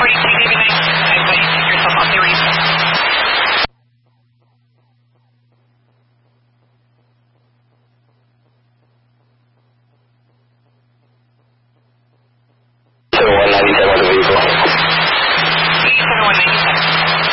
are you taking tonight? I thought you took yourself off the reason. So 197 on the vehicle. 87 197.